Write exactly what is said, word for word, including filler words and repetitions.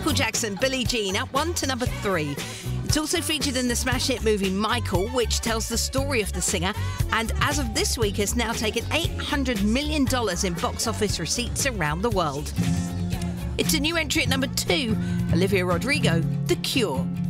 Michael Jackson, Billie Jean, up one to number three. It's also featured in the smash hit movie Michael, which tells the story of the singer, and as of this week has now taken eight hundred million dollars in box office receipts around the world. It's a new entry at number two, Olivia Rodrigo, The Cure.